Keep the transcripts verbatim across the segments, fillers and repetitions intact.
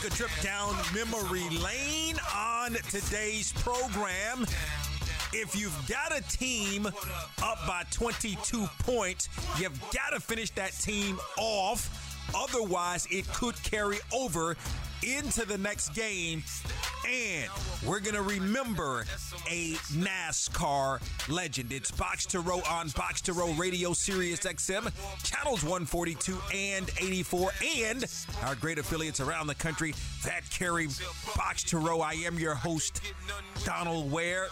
A trip down memory lane on today's program. If you've got a team up by twenty-two points, you've got to finish that team off. Otherwise, it could carry over into the next game. And we're going to remember a NASCAR legend. It's Box to Row on Box to Row Radio, Sirius X M, channels one forty-two and eighty-four, and our great affiliates around the country that carry Box to Row. I am your host, Donald Ware.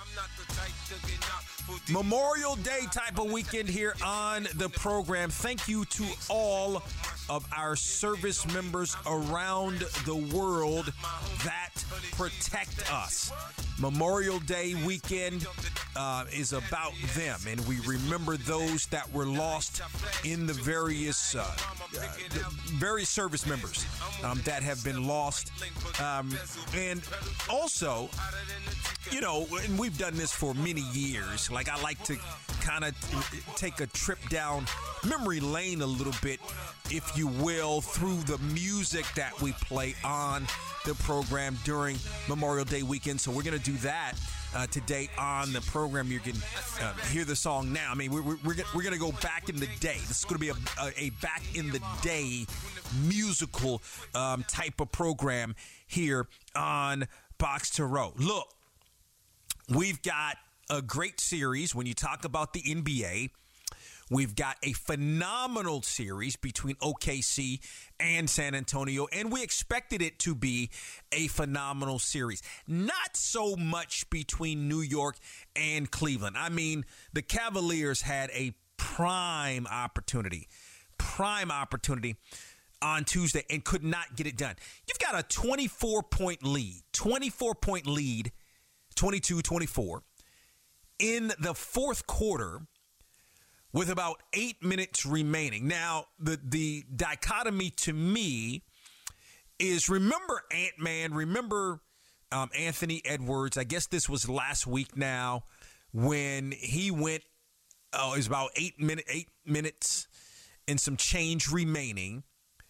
Memorial Day type of weekend here on the program. Thank you to all of our service members around the world that protect us. Memorial Day weekend uh, is about them, and we remember those that were lost in the various uh, uh, various service members um, that have been lost. Um, and also, you know, and we've done this for many years. Like, I like to kind of take a trip down memory lane a little bit, if you will, through the music that we play on the program during Memorial Day weekend. So we're going to do that uh, today on the program. You can uh, hear the song now. I mean, we're, we're, we're going to go back in the day. This is going to be a, a, a back in the day musical um, type of program here on Box to Row. Look, we've got a great series when you talk about the N B A. We've got a phenomenal series between O K C and San Antonio, and we expected it to be a phenomenal series. Not so much between New York and Cleveland. I mean, the Cavaliers had a prime opportunity, prime opportunity on Tuesday and could not get it done. You've got a twenty-four point lead, twenty-four point lead, twenty-two twenty-four, in the fourth quarter, with about eight minutes remaining. Now, the, the dichotomy to me is, remember Ant-Man, remember um, Anthony Edwards, I guess this was last week now, when he went, oh, it was about eight, minute, eight minutes and some change remaining,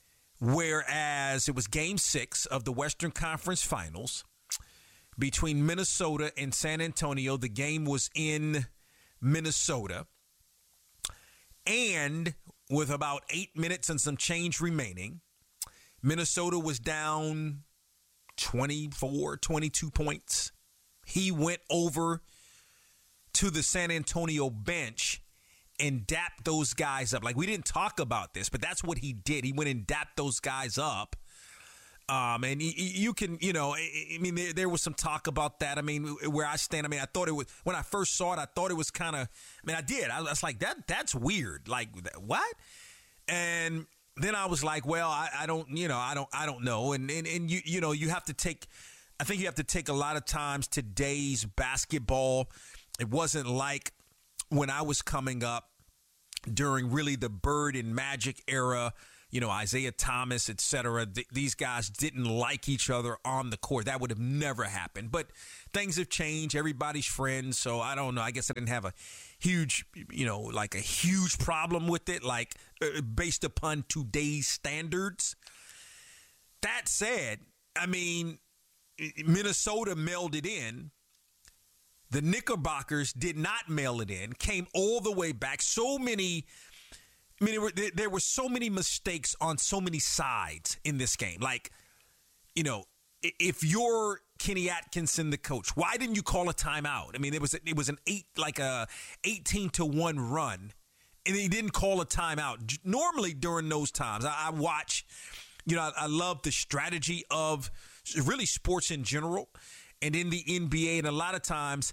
whereas it was game six of the Western Conference Finals between Minnesota and San Antonio. The game was in Minnesota. And with about eight minutes and some change remaining, Minnesota was down twenty-four, twenty-two points. He went over to the San Antonio bench and dapped those guys up. Like, we didn't talk about this, but that's what he did. He went and dapped those guys up. Um, and you, you can, you know, I mean, there, there was some talk about that. I mean, where I stand, I mean, I thought it was, when I first saw it, I thought it was kind of, I mean, I did. I was like, that, that's weird. Like, what? And then I was like, well, I, I don't, you know, I don't, I don't know. And, and, and you, you know, you have to take, I think you have to take a lot of times today's basketball. It wasn't like when I was coming up during really the Bird and Magic era. You know, Isaiah Thomas, et cetera. Th- these guys didn't like each other on the court. That would have never happened. But things have changed. Everybody's friends. So I don't know. I guess I didn't have a huge, you know, like a huge problem with it, like uh, based upon today's standards. That said, I mean, Minnesota mailed it in. The Knickerbockers did not mail it in, came all the way back. So many... I mean, there were, there were so many mistakes on so many sides in this game. Like, you know, if you're Kenny Atkinson, the coach, why didn't you call a timeout? I mean, it was it was an eight like a eighteen to one run, and he didn't call a timeout. Normally during those times, I, I watch. You know, I, I love the strategy of really sports in general, and in the N B A, and a lot of times.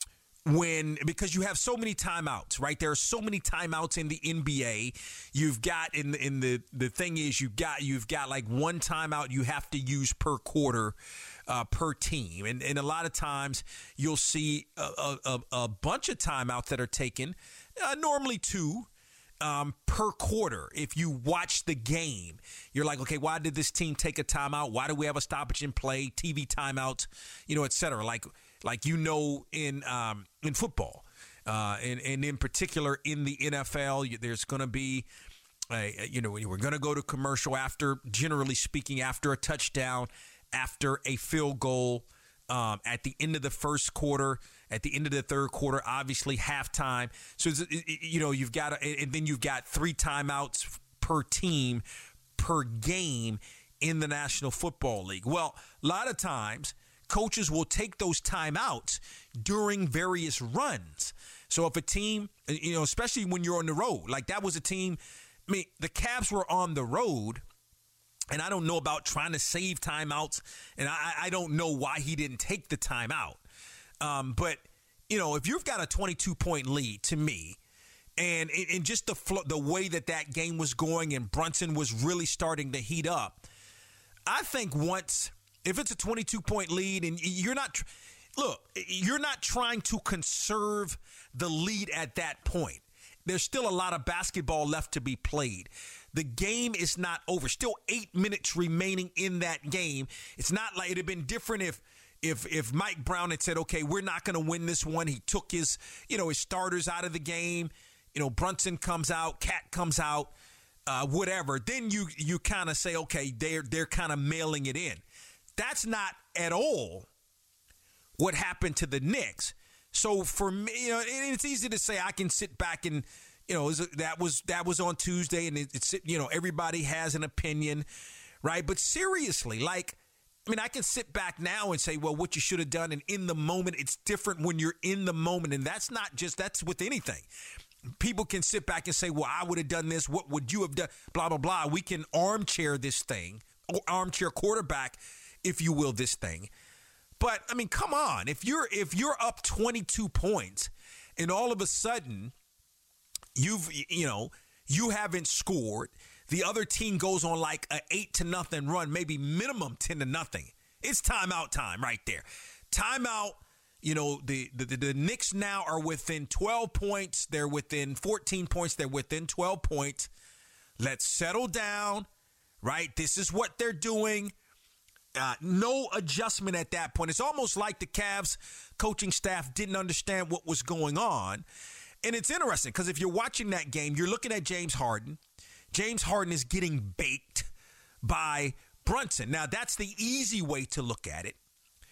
When, because you have so many timeouts, right? There are so many timeouts in the N B A. You've got in the, in the, the thing is you've got, you've got like one timeout you have to use per quarter, uh, per team. And, and a lot of times you'll see a, a, a bunch of timeouts that are taken, uh, normally two, um, per quarter. If you watch the game, you're like, okay, why did this team take a timeout? Why do we have a stoppage in play, T V timeouts, you know, et cetera? Like, like, you know, in, um, in football, uh, and, and in particular in the N F L, there's going to be, a, you know, we're going to go to commercial after, generally speaking, after a touchdown, after a field goal um, at the end of the first quarter, at the end of the third quarter, obviously halftime. So, you know, you've got, and then you've got three timeouts per team per game in the National Football League. Well, a lot of times coaches will take those timeouts during various runs. So if a team, you know, especially when you're on the road, like that was a team, I mean, the Cavs were on the road, and I don't know about trying to save timeouts, and I, I don't know why he didn't take the timeout. Um, but, you know, if you've got a twenty-two point lead, to me, and, and just the flo- the way that that game was going and Brunson was really starting to heat up, I think once, if it's a twenty-two point lead and you're not, tr- look, you're not trying to conserve the lead at that point. There's still a lot of basketball left to be played. The game is not over. Still eight minutes remaining in that game. It's not like it'd have been different if if if Mike Brown had said, okay, we're not going to win this one. He took his, you know, his starters out of the game. You know, Brunson comes out, Cat comes out, uh, whatever. Then you you kind of say, okay, they're they're kind of mailing it in. That's not at all what happened to the Knicks. So for me, you know, it's easy to say I can sit back and, you know, that was that was on Tuesday, and it's, you know, everybody has an opinion, right? But seriously, like, I mean, I can sit back now and say, well, what you should have done, and in the moment, it's different when you're in the moment, and that's not just, that's with anything. People can sit back and say, well, I would have done this, what would you have done, blah, blah, blah. We can armchair this thing, or armchair quarterback, if you will, this thing. But, I mean, come on. If you're if you're up twenty-two points and all of a sudden you've, you know, you haven't scored, the other team goes on like an eight to nothing run, maybe minimum ten to nothing. It's timeout time right there. Timeout, you know, the, the, the, the Knicks now are within twelve points. They're within fourteen points. They're within twelve points. Let's settle down, right? This is what they're doing. Uh, no adjustment at that point. It's almost like the Cavs coaching staff didn't understand what was going on. And it's interesting because if you're watching that game, you're looking at James Harden. James Harden is getting baked by Brunson. Now, that's the easy way to look at it.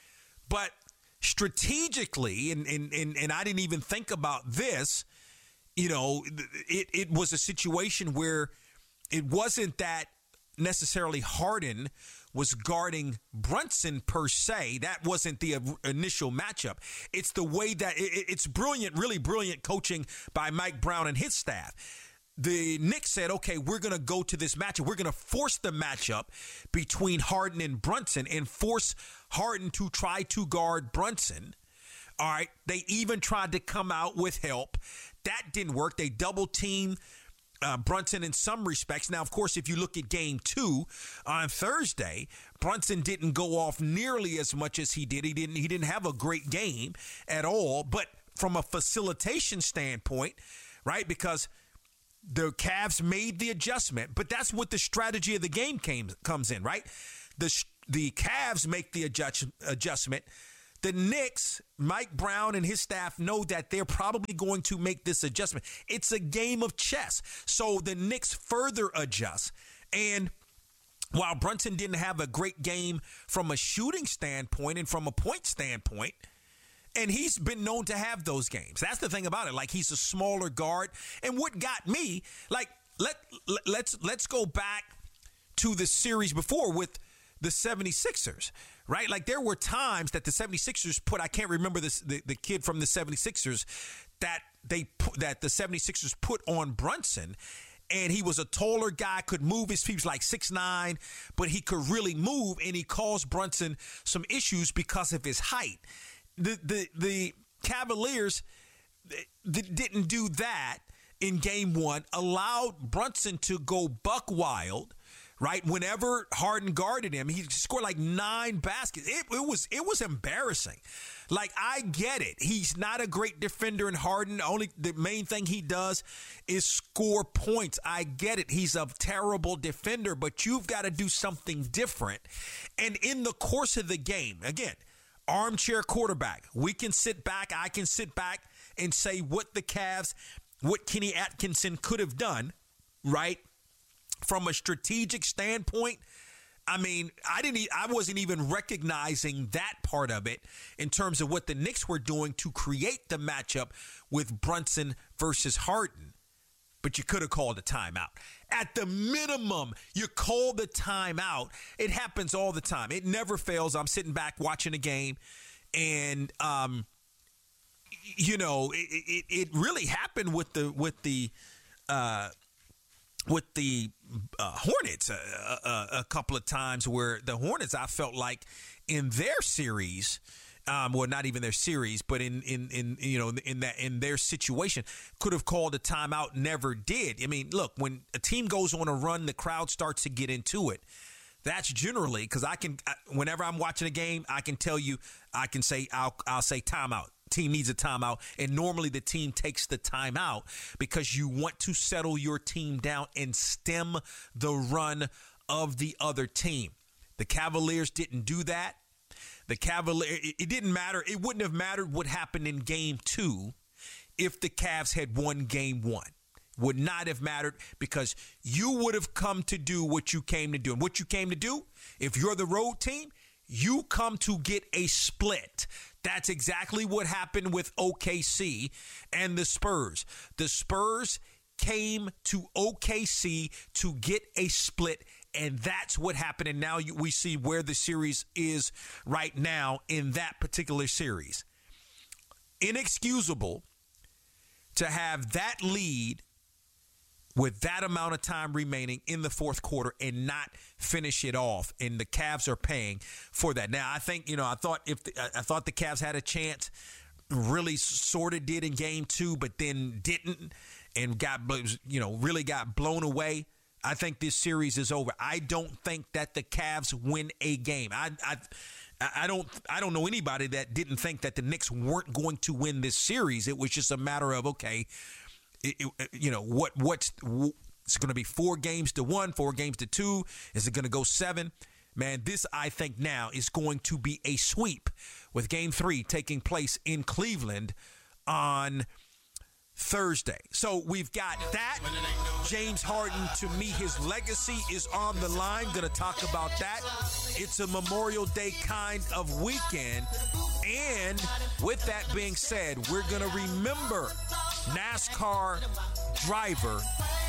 But strategically, and, and, and, and I didn't even think about this, you know, it, it was a situation where it wasn't that necessarily Harden was guarding Brunson per se. That wasn't the initial matchup. It's the way that it, it's brilliant, really brilliant coaching by Mike Brown and his staff. The Knicks said, okay, we're going to go to this matchup. We're going to force the matchup between Harden and Brunson and force Harden to try to guard Brunson. All right. They even tried to come out with help. That didn't work. They double teamed Uh, Brunson in some respects. Now, of course, if you look at game two on Thursday, Brunson didn't go off nearly as much as he did. He didn't he didn't have a great game at all. But from a facilitation standpoint, right, because the Cavs made the adjustment, but that's what the strategy of the game came comes in, right? The, the Cavs make the adjust, adjustment. The Knicks, Mike Brown and his staff know that they're probably going to make this adjustment. It's a game of chess. So the Knicks further adjust. And while Brunson didn't have a great game from a shooting standpoint and from a point standpoint, and he's been known to have those games. That's the thing about it. Like, he's a smaller guard. And what got me, like, let, let let's let's go back to the series before with the seventy-sixers, right? Like, there were times that the seventy-sixers put, I can't remember this, the, the kid from the seventy-sixers, that they put, that the seventy-sixers put on Brunson, and he was a taller guy, could move his feet, he was like six nine, but he could really move, and he caused Brunson some issues because of his height. The the the Cavaliers they didn't do that in game one, allowed Brunson to go buck wild, right? Whenever Harden guarded him, he scored like nine baskets. It, it was it was embarrassing. Like, I get it. He's not a great defender in Harden. Only the main thing he does is score points. I get it. He's a terrible defender, but you've got to do something different. And in the course of the game, again, armchair quarterback, we can sit back. I can sit back and say what the Cavs, what Kenny Atkinson could have done, right? From a strategic standpoint, I mean, I didn't. I wasn't even recognizing that part of it in terms of what the Knicks were doing to create the matchup with Brunson versus Harden. But you could have called a timeout. At the minimum, you call the timeout. It happens all the time. It never fails. I'm sitting back watching a game, and um, you know, it, it, it really happened with the with the. Uh, with the uh, Hornets a, a, a couple of times where the Hornets, I felt like in their series, um, well, not even their series, but in, in, in, you know, in that, in their situation could have called a timeout, never did. I mean, look, when a team goes on a run, the crowd starts to get into it. That's generally because I can, whenever I'm watching a game, I can tell you, I can say, I'll, I'll say timeout. Team needs a timeout, and normally the team takes the timeout because you want to settle your team down and stem the run of the other team. The Cavaliers didn't do that. The Cavaliers, it, it didn't matter. It wouldn't have mattered what happened in game two if the Cavs had won game one. Would not have mattered because you would have come to do what you came to do. And what you came to do, if you're the road team, you come to get a split. That's exactly what happened with O K C and the Spurs. The Spurs came to O K C to get a split, and that's what happened. And now you, we see where the series is right now in that particular series. Inexcusable to have that lead with that amount of time remaining in the fourth quarter and not finish it off. And the Cavs are paying for that. Now, I think, you know, I thought if the, I thought the Cavs had a chance, really sort of did in game two, but then didn't and got, you know, really got blown away. I think this series is over. I don't think that the Cavs win a game. I, I, I don't, I don't know anybody that didn't think that the Knicks weren't going to win this series. It was just a matter of, okay, It, it, you know, what what's it's going to be four games to one, four games to two. Is it going to go seven? Man, this, I think now is going to be a sweep with game three taking place in Cleveland on Thursday. So we've got that. James Harden, to me, his legacy is on the line. Going to talk about that. It's a Memorial Day kind of weekend. And with that being said, we're going to remember NASCAR driver